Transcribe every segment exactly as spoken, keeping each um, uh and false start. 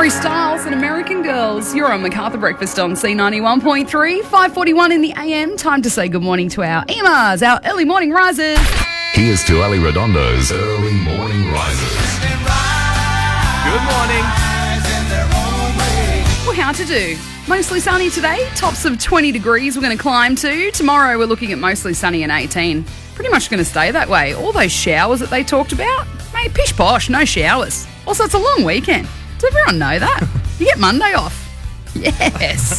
Harry Styles and American Girls. You're on MacArthur Breakfast on C ninety-one point three, five forty-one in the A M. Time to say good morning to our E M Rs, our early morning risers. Here's to Ali Redondo's Early Morning Risers. Good morning. Well, how to do? Mostly sunny today, tops of twenty degrees we're going to climb to. Tomorrow we're looking at mostly sunny and eighteen. Pretty much going to stay that way. All those showers that they talked about, mate, pish posh, no showers. Also, it's a long weekend. Does everyone know that? You get Monday off. Yes.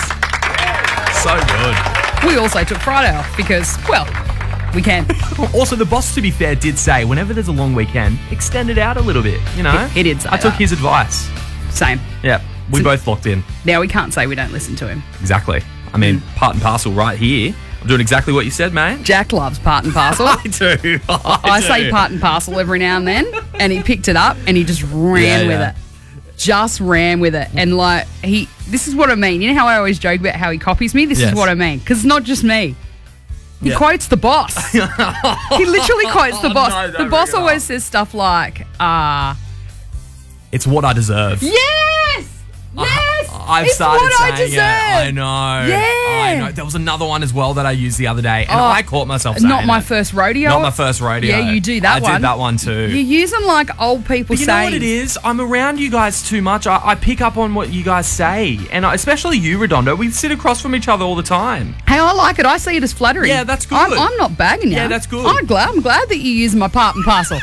So good. We also took Friday off because, well, we can. Also, the boss, to be fair, did say whenever there's a long weekend, extend it out a little bit, you know? He, he did say I took that. his advice. Same. Yeah, we So- both locked in. Now we can't say we don't listen to him. Exactly. I mean, part and parcel right here. I'm doing exactly what you said, mate. Jack loves part and parcel. I do. I, I do. say part and parcel every now and then, and he picked it up and he just ran Yeah, with yeah. it. Just ran with it. And like, he, this is what I mean. You know how I always joke about how he copies me? This Yes. is what I mean. Because it's not just me. He Yeah. quotes the boss. He literally quotes the Oh, boss. no, the don't boss bring it always up. says stuff like, uh, It's what I deserve. yes! Yes! I've it's started what saying I deserve. it. I know. Yeah. I know. There was another one as well that I used the other day, and Oh, I caught myself saying Not my it. first rodeo. Not my first rodeo. Yeah, you do that I one. I did that one too. You use them like old people But you saying. know what it is? I'm around you guys too much. I, I pick up on what you guys say. And I, especially you, Redondo. We sit across from each other all the time. Hey, I like it. I see it as flattering. Yeah, that's good. I'm, I'm not bagging you. Yeah, that's good. I'm glad. I'm glad that you use my part and parcel.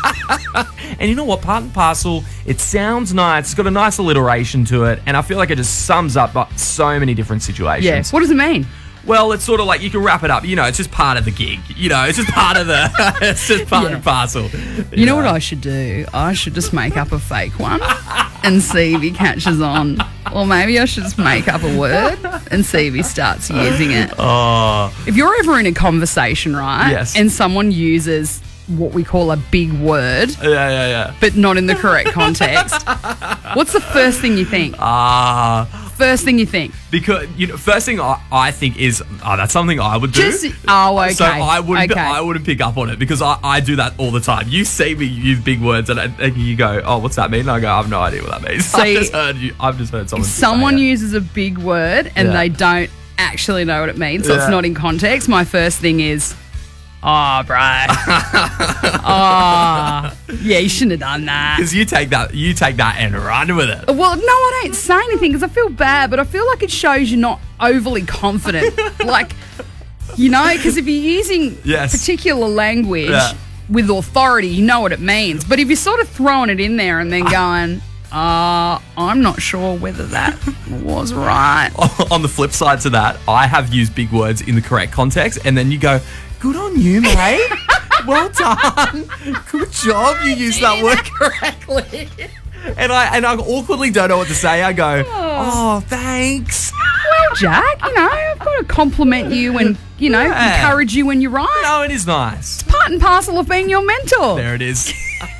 And you know what? Part and parcel, it sounds nice. It's got a nice alliteration to it. And I feel like it just sums up uh, so many different situations. Yeah. What does it mean? Well, it's sort of like you can wrap it up. You know, it's just part of the gig. You know, it's just part of the... it's just part Yeah. and parcel. You know what I should do? I should just make up a fake one and see if he catches on. Or maybe I should just make up a word and see if he starts using it. Oh, If you're ever in a conversation, right? Yes. And someone uses what we call a big word, yeah, yeah, yeah. but not in the correct context, what's the first thing you think? Ah... First thing you think? Because you know, first thing I, I think is, oh, that's something I would do. Just oh, okay. So I wouldn't, Okay. I wouldn't pick up on it because I, I do that all the time. You see me use big words and, I, and you go, oh, what's that mean? And I go, I have no idea what that means. So I've just heard you. I've just heard someone. If someone say it. uses a big word and Yeah. they don't actually know what it means, so Yeah. it's not in context, my first thing is, oh, bro. oh, yeah, you shouldn't have done that. Because you take that, you take that and run with it. Well, no, I don't say anything because I feel bad, but I feel like it shows you're not overly confident. Like, you know, because if you're using Yes. particular language Yeah. with authority, you know what it means. But if you're sort of throwing it in there and then going, uh, I'm not sure whether that was right. On the flip side to that, I have used big words in the correct context, and then you go, "Good on you, mate. Well done. Good job. You used that word correctly." And I and I awkwardly don't know what to say. I go, "Oh, thanks." Well, Jack, you know, I've got to compliment you and, you know, Yeah. encourage you when you're right. No, it is nice. Part and parcel of being your mentor. There it is.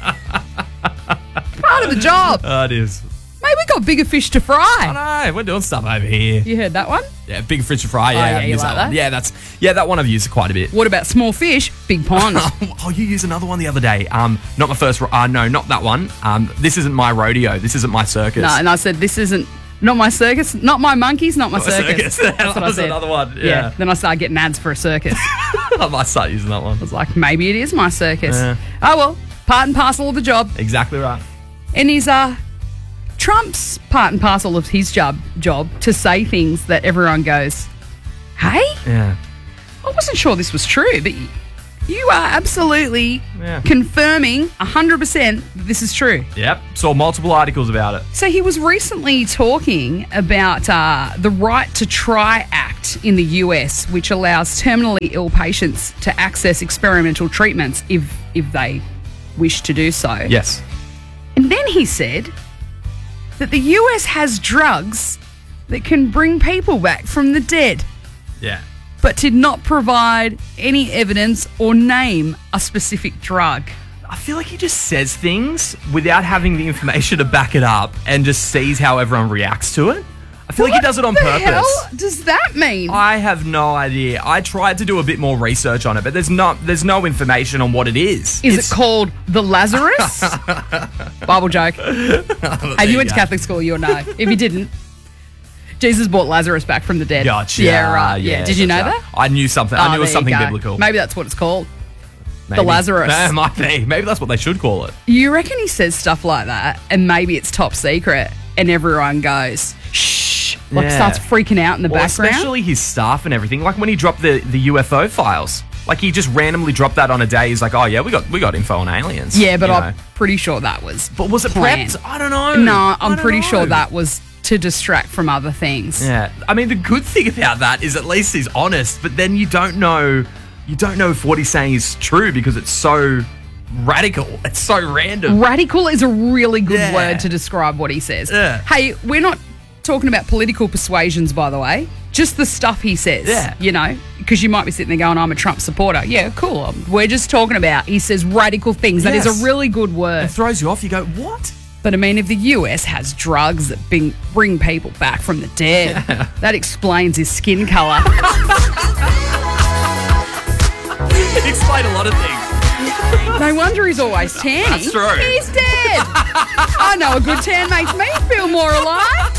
Part of the job. Oh, it is. Mate, we got bigger fish to I fry. know. We're doing stuff over here. You heard that one? Yeah, big fish to fry. Yeah, Oh, yeah, I've you used like that one. that? Yeah, that's yeah, that one I've used quite a bit. What about small fish, big pond? Oh, you used another one the other day. Um, not my first. ro- Uh, no, not that one. Um, this isn't my rodeo. This isn't my circus. No, and I said, this isn't, not my circus, not my monkeys, not my Not my circus. circus. That's what That I was said. another one, yeah. Then I started getting ads for a circus. I might start using that one. I was like, maybe it is my circus. Yeah. Oh, well, part and parcel of the job. Exactly right. And is uh, Trump's part and parcel of his job, job to say things that everyone goes, hey? Yeah. I wasn't sure this was true, but y- you are absolutely Yeah. confirming one hundred percent that this is true. Yep. Saw multiple articles about it. So he was recently talking about uh, the Right to Try Act in the U S, which allows terminally ill patients to access experimental treatments if if they wish to do so. Yes. And then he said that the U S has drugs that can bring people back from the dead, Yeah. but did not provide any evidence or name a specific drug. I feel like he just says things without having the information to back it up and just sees how everyone reacts to it. I feel like he does it on What the purpose. hell does that mean? I have no idea. I tried to do a bit more research on it, but there's not there's no information on what it is. Is It's- it called the Lazarus? Bible joke. Have you went to go. Catholic school, you'll know. If you didn't, Jesus brought Lazarus back from the dead. Gotcha. Yeah, right. Yeah. Did you know gotcha. that? I knew something. Oh, I knew it was there you something go. biblical. Maybe that's what it's called. Maybe. Lazarus. Nah, it might be. Maybe that's what they should call it. You reckon he says stuff like that and maybe it's top secret and everyone goes, shh, like Yeah. starts freaking out in the Well, background? especially his staff and everything. Like when he dropped the, the U F O files. Like he just randomly dropped that on a day. He's like, oh yeah, we got we got info on aliens. Yeah, but you I'm know. pretty sure that was But was it planned. prepped? I don't know. No, I I'm don't pretty know. sure that was to distract from other things. Yeah, I mean the good thing about that is at least he's honest, but then you don't know, you don't know if what he's saying is true because it's so radical, it's so random. Radical is a really good Yeah. word to describe what he says. Yeah. Hey, we're not talking about political persuasions, by the way. Just the stuff he says. Yeah. You know, because you might be sitting there going, I'm a Trump supporter. Yeah, cool. Um, We're just talking about, he says radical things. That is Yes. a really good word. It throws you off. You go, what? But I mean, if the U S has drugs that bring, bring people back from the dead, that explains his skin colour. Explain a lot of things. No wonder he's always tanning. That's true. He's dead. I know a good tan makes me feel more alive.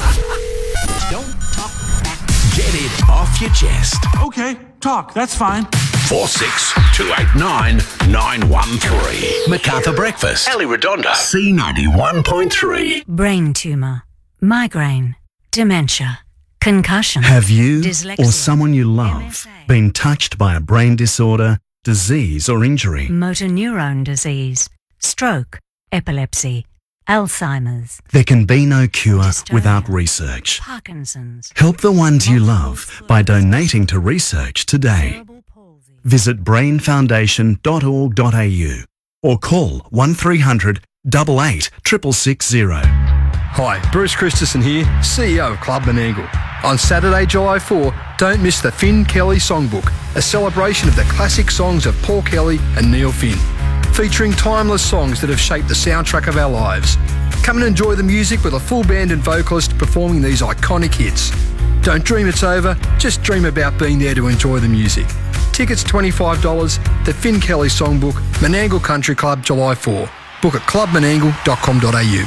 Don't talk back. Get it off your chest. Okay, talk. That's fine. four six two eight nine nine one three. MacArthur Breakfast. Ali Redondo. C ninety-one point three. Brain tumour, migraine, dementia, concussion. Have you Dyslexia, or someone you love M S A. been touched by a brain disorder, disease, or injury? Motor neurone disease, stroke, epilepsy, Alzheimer's, There can be no cure Dystonia. without research. Parkinson's, Help the ones you love by donating to research today. cerebral palsy. Visit brain foundation dot org dot a u or call one three hundred eight eight six six six zero. Hi, Bruce Christensen here, C E O of Club Menangle. On Saturday, July fourth, don't miss the Finn Kelly Songbook, a celebration of the classic songs of Paul Kelly and Neil Finn, featuring timeless songs that have shaped the soundtrack of our lives. Come and enjoy the music with a full band and vocalist performing these iconic hits. Don't dream it's over, just dream about being there to enjoy the music. Tickets twenty-five dollars, the Finn Kelly Songbook, Menangle Country Club, July fourth. Book at club menangle dot com dot a u.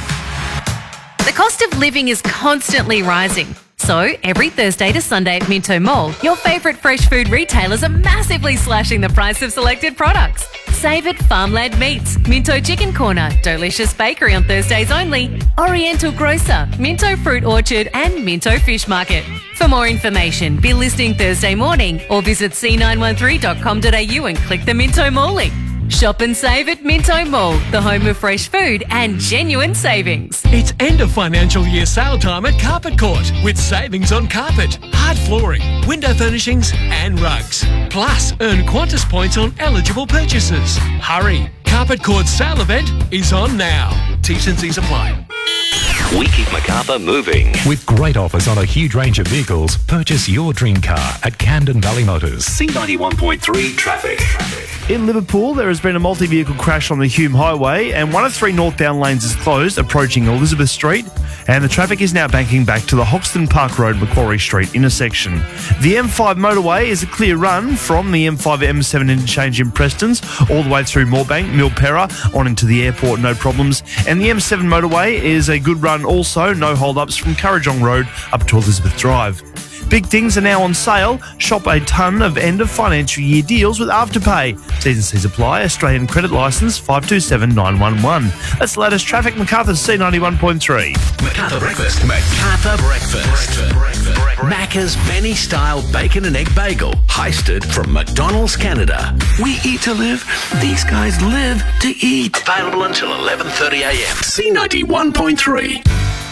The cost of living is constantly rising. So, every Thursday to Sunday at Minto Mall, your favourite fresh food retailers are massively slashing the price of selected products. Save at Farmland Meats, Minto Chicken Corner, Delicious Bakery on Thursdays only, Oriental Grocer, Minto Fruit Orchard and Minto Fish Market. For more information, be listening Thursday morning or visit c nine one three dot com dot a u and click the Minto Mall link. Shop and save at Minto Mall, the home of fresh food and genuine savings. It's end of financial year sale time at Carpet Court with savings on carpet, hard flooring, window furnishings and rugs. Plus, earn Qantas points on eligible purchases. Hurry! Carpet Court's sale event is on now. T's and C's apply. We keep MacArthur moving. With great offers on a huge range of vehicles, purchase your dream car at Camden Valley Motors. C ninety-one point three traffic. In Liverpool, there has been a multi-vehicle crash on the Hume Highway and one of three northbound lanes is closed approaching Elizabeth Street and the traffic is now banking back to the Hoxton Park Road Macquarie Street intersection. The M five motorway is a clear run from the M five M seven interchange in Prestons all the way through Moorebank, Milperra, on into the airport, no problems. And the M seven motorway is a good run also, no hold-ups from Currajong Road up to Elizabeth Drive. Big things are now on sale. Shop a ton of end of financial year deals with Afterpay. T's and C's apply. Australian credit licence five two seven nine one one. That's the latest traffic. MacArthur's C ninety-one point three. MacArthur Breakfast. MacArthur Breakfast. Breakfast. Macca's Benny style bacon and egg bagel. Heisted from McDonald's Canada. We eat to live. These guys live to eat. Available until eleven thirty a m. C ninety-one point three.